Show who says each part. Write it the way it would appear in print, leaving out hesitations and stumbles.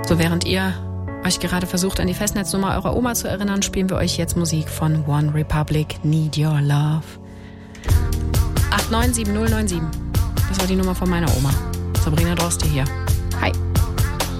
Speaker 1: So, während ihr euch gerade versucht, an die Festnetznummer eurer Oma zu erinnern, spielen wir euch jetzt Musik von One Republic, Need Your Love. 897097. Das war die Nummer von meiner Oma. Sabrina Droste hier.